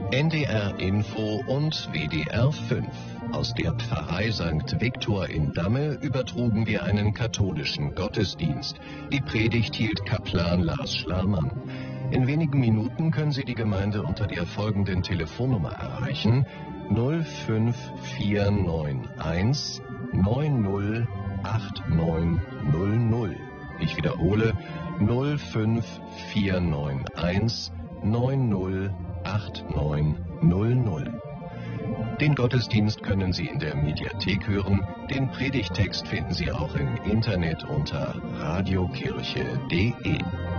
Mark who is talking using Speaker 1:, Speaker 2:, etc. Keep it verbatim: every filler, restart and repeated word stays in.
Speaker 1: N D R Info und W D R fünf. Aus der Pfarrei Sankt Viktor in Damme übertrugen wir einen katholischen Gottesdienst. Die Predigt hielt Kaplan Lars Schlarmann. In wenigen Minuten können Sie die Gemeinde unter der folgenden Telefonnummer erreichen: null fünf vier neun eins neun null acht neun null null. Ich wiederhole: null fünf vier neun eins neun null acht neun null null. Den Gottesdienst können Sie in der Mediathek hören. Den Predigttext finden Sie auch im Internet unter radiokirche punkt de.